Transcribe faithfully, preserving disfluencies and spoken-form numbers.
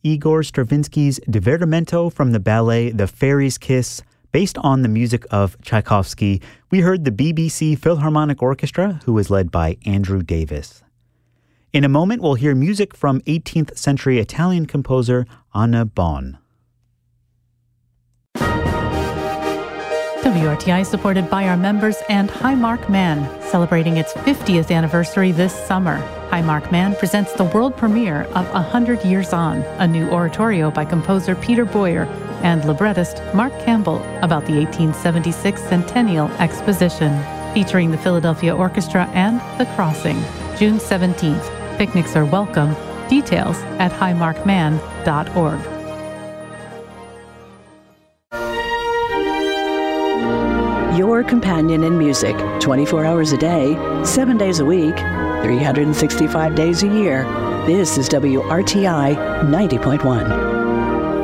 Igor Stravinsky's Divertimento from the ballet The Fairy's Kiss, based on the music of Tchaikovsky. We heard the B B C Philharmonic Orchestra, who was led by Andrew Davis. In a moment, we'll hear music from eighteenth century Italian composer Anna Bon. W R T I is supported by our members and Highmark Man, celebrating its fiftieth anniversary this summer. Highmark Man presents the world premiere of A Hundred Years On, a new oratorio by composer Peter Boyer and librettist Mark Campbell about the eighteen seventy-six Centennial Exposition, featuring the Philadelphia Orchestra and The Crossing. June seventeenth. Picnics are welcome. Details at highmark man dot org. Your companion in music, twenty-four hours a day, seven days a week, three hundred sixty-five days a year. This is W R T I ninety point one.